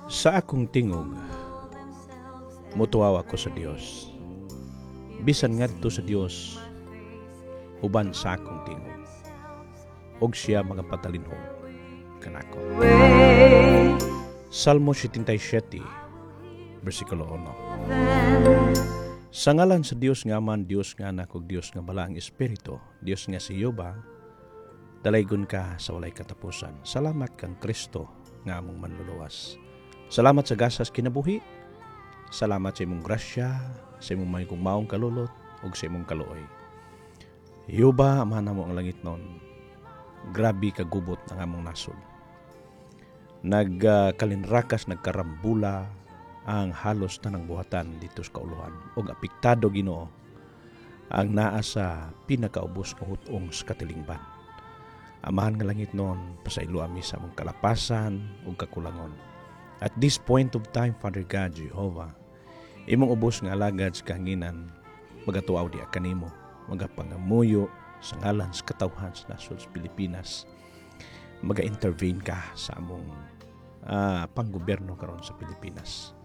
Sa akong tingog, mutuawa ko sa Dios. Bisan ngadto sa Dios, uban sa akong tingog. Og siya mga patalinhog kanako. Salmo 77, versikulo 1. Sa ngalan sa Dios nga man, Dios nga anak ug Dios nga balaang espiritu, Dios nga si Jehova, dalaygon ka sa walay katapusan. Salamat kang Kristo nga among manluluwas. Salamat sa gasas kinabuhi. Salamat sa imong grasya, sa imong may maong kalulot, ug sa imong kaluoy. Jehova, amahan mo ang langit noon. Grabe kagubot ng among nasod. Nagkalinrakas, nagkarambula ang halos tanang buhatan dito sa kauluhan. Og apektado Ginoo ang naa sa pinakaubos nga hutong sa katilingban. Amahan nga langit noon, pasaylo ami sa among kalapasan ug kakulangon. At this point of time, Father God, Jehovah, imong ubos nga alagad sa kahanginan, magatuaw di kanimo, magapangamuyo sa ngalan sa katawhan sa nasod sa Pilipinas. Maga-intervene ka sa among panggobyerno karon sa Pilipinas.